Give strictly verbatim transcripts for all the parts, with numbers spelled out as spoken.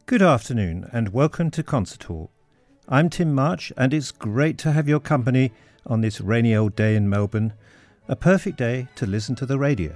Good afternoon and welcome to Concert Hall. I'm Tim March and it's great to have your company on this rainy old day in Melbourne, a perfect day to listen to the radio.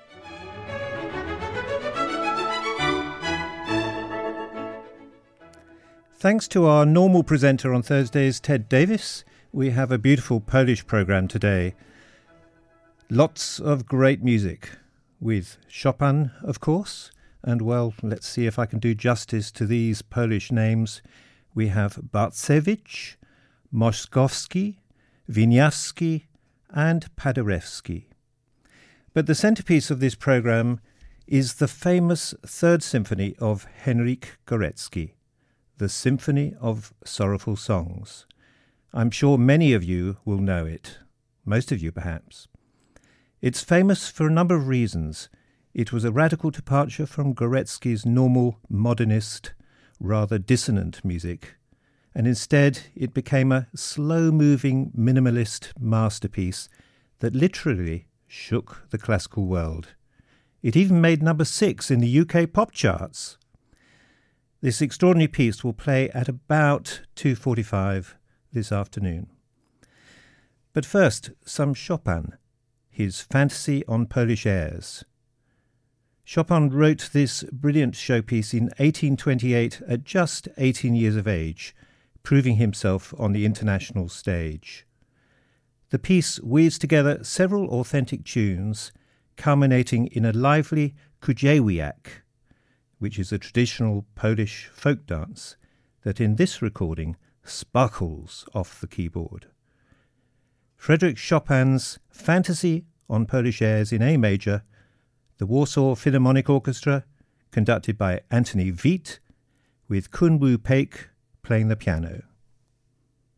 Thanks to our normal presenter on Thursdays, Ted Davis, we have a beautiful Polish programme today. Lots of great music, with Chopin, of course, and well, let's see if I can do justice to these Polish names. We have Bartkiewicz, Moszkowski, Wieniawski and Paderewski. But the centrepiece of this programme is the famous Third Symphony of Henryk Górecki, the Symphony of Sorrowful Songs. I'm sure many of you will know it, most of you perhaps. It's famous for a number of reasons. It was a radical departure from Górecki's normal, modernist, rather dissonant music, and instead it became a slow-moving, minimalist masterpiece that literally shook the classical world. It even made number six in the U K pop charts. This extraordinary piece will play at about two forty-five this afternoon. But first, some Chopin, his Fantasy on Polish Airs. Chopin wrote this brilliant showpiece in eighteen twenty-eight at just eighteen years of age, proving himself on the international stage. The piece weaves together several authentic tunes, culminating in a lively kujawiak, which is a traditional Polish folk dance that in this recording sparkles off the keyboard. Frédéric Chopin's Fantasy on Polish Airs in A major, the Warsaw Philharmonic Orchestra, conducted by Antoni Wit, with Kun Woo Paik playing the piano.